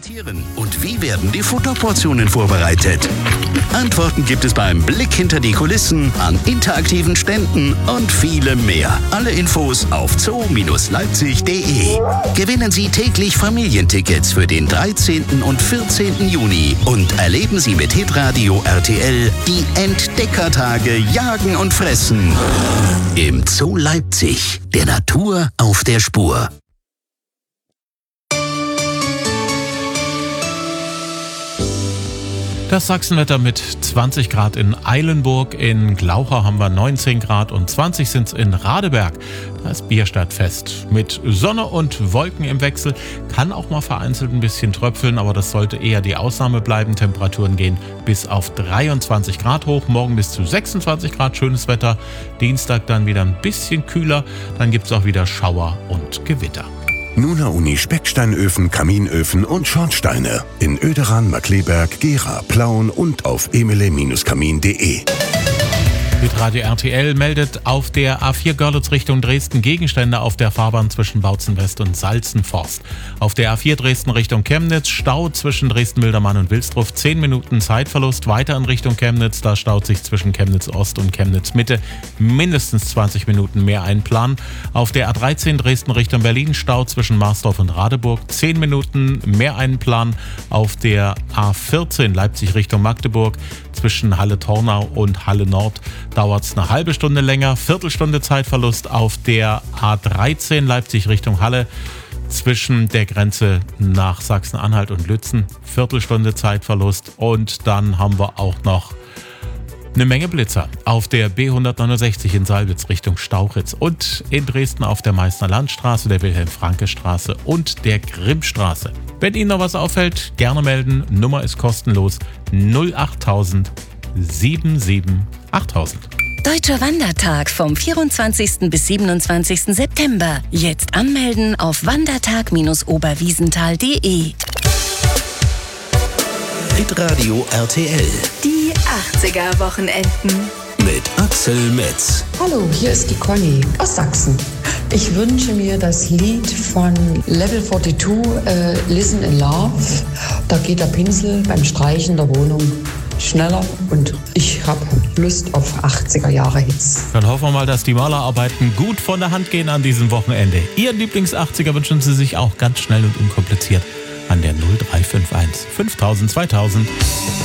Und wie werden die Futterportionen vorbereitet? Antworten gibt es beim Blick hinter die Kulissen, an interaktiven Ständen und vielem mehr. Alle Infos auf zoo-leipzig.de. Gewinnen Sie täglich Familientickets für den 13. und 14. Juni und erleben Sie mit Hitradio RTL die Entdeckertage Jagen und Fressen im Zoo Leipzig. Der Natur auf der Spur. Das Sachsenwetter mit 20 Grad in Eilenburg, in Glauchau haben wir 19 Grad und 20 sind es in Radeberg. Da ist Bierstadtfest. Mit Sonne und Wolken im Wechsel, kann auch mal vereinzelt ein bisschen tröpfeln, aber das sollte eher die Ausnahme bleiben. Temperaturen gehen bis auf 23 Grad hoch, morgen bis zu 26 Grad, schönes Wetter. Dienstag dann wieder ein bisschen kühler, dann gibt es auch wieder Schauer und Gewitter. Nuna Uni Specksteinöfen, Kaminöfen und Schornsteine in Oederan, Markleberg, Gera, Plauen und auf emele-kamin.de. Hitradio RTL meldet auf der A4 Görlitz Richtung Dresden Gegenstände auf der Fahrbahn zwischen Bautzen West und Salzenforst. Auf der A4 Dresden Richtung Chemnitz Stau zwischen Dresden-Mildermann und Wilsdruff, 10 Minuten Zeitverlust. Weiter in Richtung Chemnitz, da staut sich zwischen Chemnitz Ost und Chemnitz Mitte mindestens 20 Minuten mehr einplanen. Auf der A13 Dresden Richtung Berlin Stau zwischen Marsdorf und Radeburg, 10 Minuten mehr einplanen. Auf der A14 Leipzig Richtung Magdeburg zwischen Halle-Tornau und Halle Nord dauert es eine halbe Stunde länger, Viertelstunde Zeitverlust auf der A13 Leipzig Richtung Halle zwischen der Grenze nach Sachsen-Anhalt und Lützen, Viertelstunde Zeitverlust und dann haben wir auch noch eine Menge Blitzer auf der B169 in Salwitz Richtung Stauchitz und in Dresden auf der Meißner Landstraße, der Wilhelm-Franke-Straße und der Grimmstraße. Wenn Ihnen noch was auffällt, gerne melden. Nummer ist kostenlos 08000 77 8000. Deutscher Wandertag vom 24. bis 27. September. Jetzt anmelden auf wandertag-oberwiesenthal.de. Hitradio RTL. Die 80er-Wochenenden. Mit Axel Metz. Hallo, hier ist die Conny aus Sachsen. Ich wünsche mir das Lied von Level 42, Listen in Love. Da geht der Pinsel beim Streichen der Wohnung schneller und ich habe Lust auf 80er-Jahre-Hits. Dann hoffen wir mal, dass die Malerarbeiten gut von der Hand gehen an diesem Wochenende. Ihren Lieblings-80er wünschen Sie sich auch ganz schnell und unkompliziert an der 0351 5000 2000.